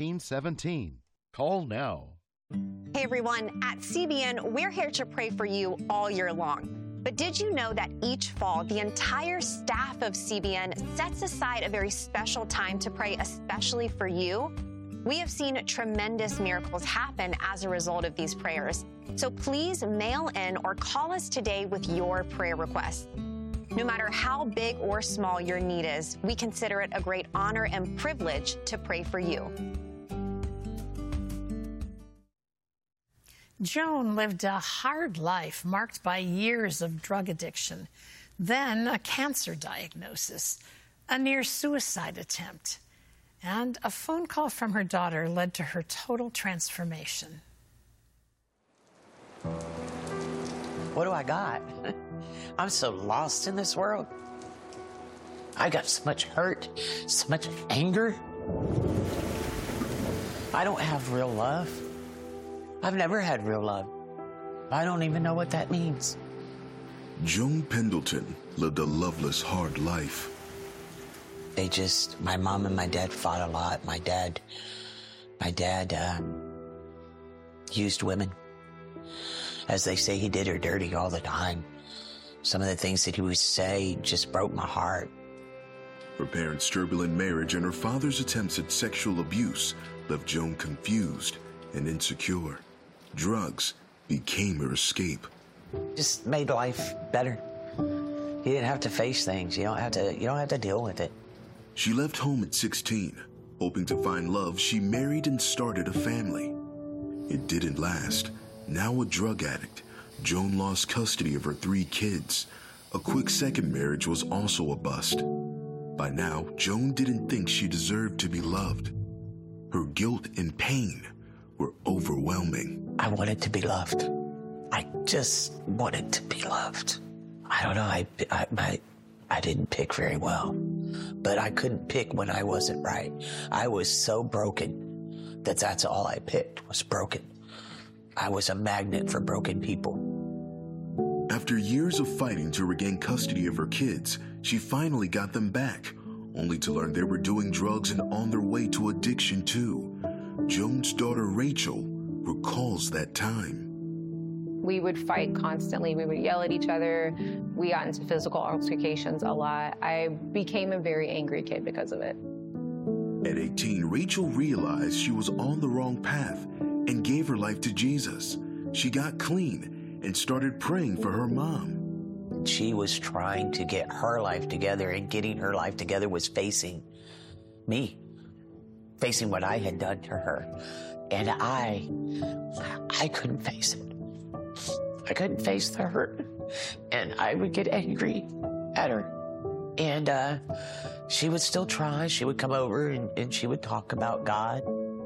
17. Call now. Hey everyone, at CBN, we're here to pray for you all year long. But did you know that each fall, the entire staff of CBN sets aside a very special time to pray especially for you? We have seen tremendous miracles happen as a result of these prayers. So please mail in or call us today with your prayer requests. No matter how big or small your need is, we consider it a great honor and privilege to pray for you. Joan lived a hard life marked by years of drug addiction, then a cancer diagnosis, a near suicide attempt, and a phone call from her daughter led to her total transformation. What do I got? I'm so lost in this world. I got so much hurt, so much anger. I don't have real love. I've never had real love. I don't even know what that means. Joan Pendleton lived a loveless, hard life. My mom and my dad fought a lot. My dad used women. As they say, he did her dirty all the time. Some of the things that he would say just broke my heart. Her parents' turbulent marriage and her father's attempts at sexual abuse left Joan confused and insecure. Drugs became her escape. Just made life better. You didn't have to face things. You don't have to deal with it. She left home at 16. Hoping to find love, she married and started a family. It didn't last. Now a drug addict, Joan lost custody of her 3 kids. A quick second marriage was also a bust. By now, Joan didn't think she deserved to be loved. Her guilt and pain were overwhelming. I wanted to be loved. I just wanted to be loved. I don't know, I didn't pick very well, but I couldn't pick when I wasn't right. I was so broken that's all I picked was broken. I was a magnet for broken people. After years of fighting to regain custody of her kids, she finally got them back, only to learn they were doing drugs and on their way to addiction too. Joan's daughter Rachel recalls that time. We would fight constantly. We would yell at each other. We got into physical altercations a lot. I became a very angry kid because of it. At 18, Rachel realized she was on the wrong path and gave her life to Jesus. She got clean and started praying for her mom. She was trying to get her life together, and getting her life together was facing me, facing what I had done to her. And I couldn't face it. I couldn't face the hurt. And I would get angry at her. And she would still try. She would come over and she would talk about God.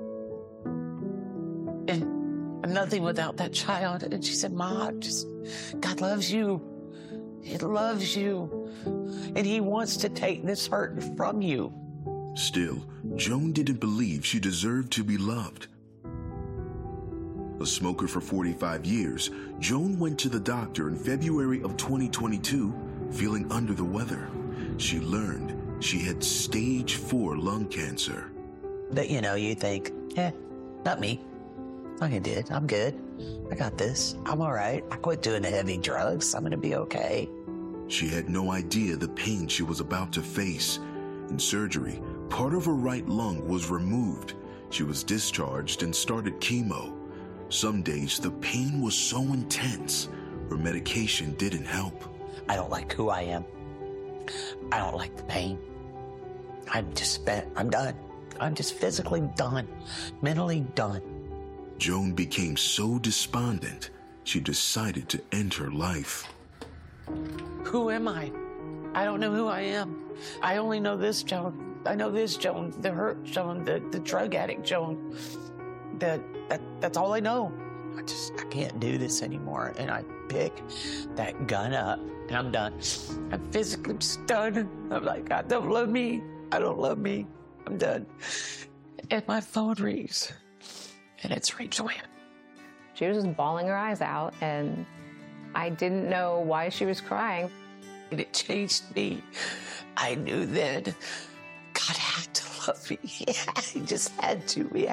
And I'm nothing without that child. And she said, Ma, God loves you. He loves you. And he wants to take this hurt from you. Still, Joan didn't believe she deserved to be loved. A smoker for 45 years, Joan went to the doctor in February of 2022, feeling under the weather. She learned she had stage 4 lung cancer. But you think, not me. I did. I'm good. I got this. I'm all right. I quit doing the heavy drugs. I'm going to be okay. She had no idea the pain she was about to face. In surgery, part of her right lung was removed. She was discharged and started chemo. Some days, the pain was so intense, her medication didn't help. I don't like who I am. I don't like the pain. I'm done. I'm just physically done, mentally done. Joan became so despondent, she decided to end her life. Who am I? I don't know who I am. I only know this Joan. I know this Joan, the hurt Joan, the drug addict Joan. That's all I know. I can't do this anymore. And I pick that gun up and I'm done. I'm physically just done. I'm like, God don't love me. I don't love me. I'm done. And my phone rings and it's Rachel Ann. She was just bawling her eyes out, and I didn't know why she was crying. And it changed me. I knew then God had to love me. Yeah, he just had to.